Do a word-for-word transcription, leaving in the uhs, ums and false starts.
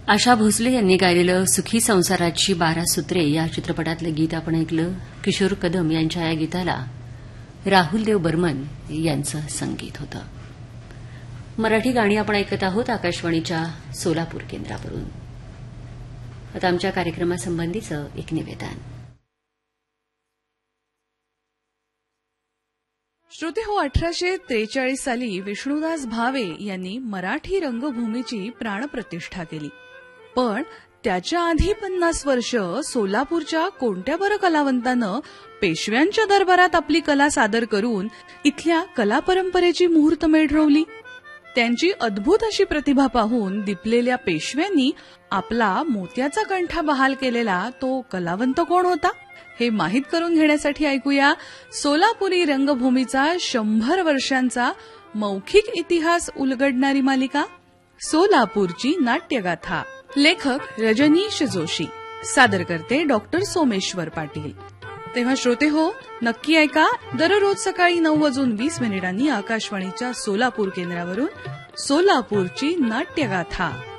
आशा भोसले यांनी गायलेलं सुखी संसाराची बारा सूत्रे या चित्रपटातलं गीत आपण ऐकलं. किशोर कदम यांच्या या गीताला राहुल देव बर्मन यांचं संगीत होतं. मराठी गाणी आपण ऐकत आहोत आकाशवाणीच्या सोलापूर केंद्रावरून. आता आमच्या कार्यक्रमासंबंधीचं एक निवेदन. श्रोते हो, अठराशे त्रेचाळीस साली विष्णुदास भावे यांनी मराठी रंगभूमीची प्राणप्रतिष्ठा केली. पण त्याच्या आधी पन्नास वर्ष सोलापूरच्या कोणत्या बरं कलावंतानं पेशव्यांच्या दरबारात आपली कला सादर करून इथल्या कला परंपरेची मुहूर्तमेढ रोवली. त्यांची अद्भुत अशी प्रतिभा पाहून दिपलेल्या पेशव्यांनी आपला मोत्याचा कंठा बहाल केलेला तो कलावंत कोण होता हे माहीत करून घेण्यासाठी ऐकूया सोलापुरी रंगभूमीचा शंभर वर्षांचा मौखिक इतिहास उलगडणारी मालिका सोलापूरची नाट्यगाथा. लेखक रजनीश जोशी, सादर करते डॉक्टर सोमेश्वर पाटील. तेव्हा श्रोते हो, नक्की ऐका दररोज सकाळी नऊ वाजून वीस मिनिटांनी आकाशवाणीच्या सोलापूर केंद्रावरून सोलापूरची नाट्यगाथा.